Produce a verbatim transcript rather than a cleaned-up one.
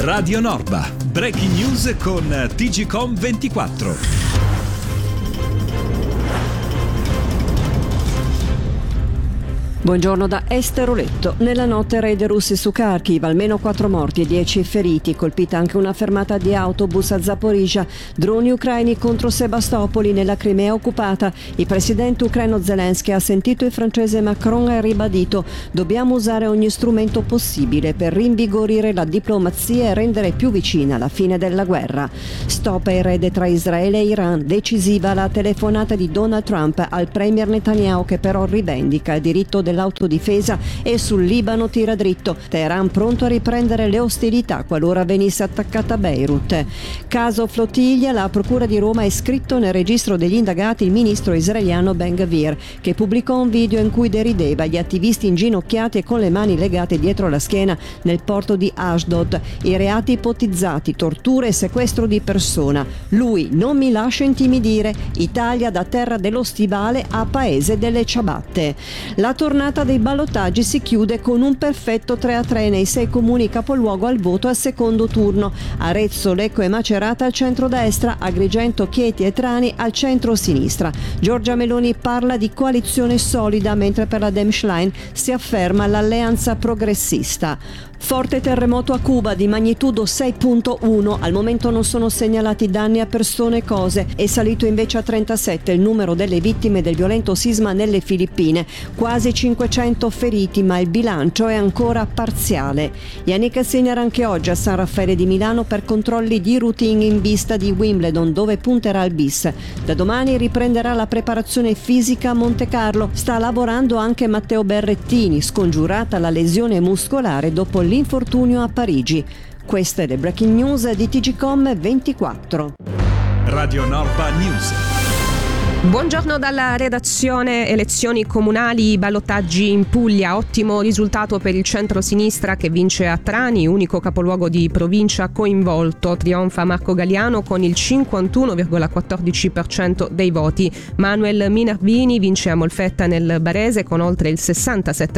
Radio Norba, breaking news con T G Com ventiquattro. Buongiorno da Esther Oletto. Nella notte raid russi su Kharkiv, almeno quattro morti e dieci feriti, colpita anche una fermata di autobus a Zaporizhia, droni ucraini contro Sebastopoli nella Crimea occupata. Il presidente ucraino Zelensky ha sentito il francese Macron e ha ribadito: dobbiamo usare ogni strumento possibile per rinvigorire la diplomazia e rendere più vicina la fine della guerra. Stop ai raid tra Israele e Iran, decisiva la telefonata di Donald Trump al premier Netanyahu, che però rivendica il diritto dell'autodifesa, e sul Libano tira dritto. Teheran pronto a riprendere le ostilità qualora venisse attaccata Beirut. Caso Flottiglia, la procura di Roma ha iscritto nel registro degli indagati il ministro israeliano Ben Gvir, che pubblicò un video in cui derideva gli attivisti inginocchiati e con le mani legate dietro la schiena nel porto di Ashdod. I reati ipotizzati: tortura e sequestro di persona. Lui: non mi lascio intimidire. Italia da terra dello stivale a paese delle ciabatte. La tornata dei ballottaggi si chiude con un perfetto tre a tre nei sei comuni capoluogo al voto al secondo turno. Arezzo, Lecco e Macerata al centro-destra, Agrigento, Chieti e Trani al centro-sinistra. Giorgia Meloni parla di coalizione solida, mentre per la Demschlein si afferma l'alleanza progressista. Forte terremoto a Cuba di magnitudo sei virgola uno, al momento non sono segnalati danni a persone e cose. È salito invece a trentasette il numero delle vittime del violento sisma nelle Filippine, quasi cinquecento feriti, ma il bilancio è ancora parziale. Yannick Sinner anche oggi a San Raffaele di Milano per controlli di routine in vista di Wimbledon, dove punterà al bis. Da domani riprenderà la preparazione fisica a Monte Carlo. Sta lavorando anche Matteo Berrettini, scongiurata la lesione muscolare dopo l'infortunio a Parigi. Queste le breaking news di T G Com ventiquattro. Radio Norba News. Buongiorno dalla redazione. Elezioni comunali, ballottaggi in Puglia. Ottimo risultato per il centro-sinistra che vince a Trani, unico capoluogo di provincia coinvolto. Trionfa Marco Galliano con il cinquantuno virgola quattordici per cento dei voti. Manuel Minervini vince a Molfetta nel Barese con oltre il sessantasette